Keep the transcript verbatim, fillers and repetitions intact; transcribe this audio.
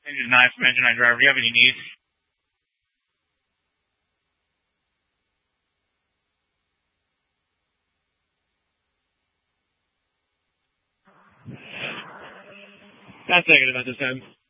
Engine nine from Engine nine driver. Do you have any needs? That's negative at this time.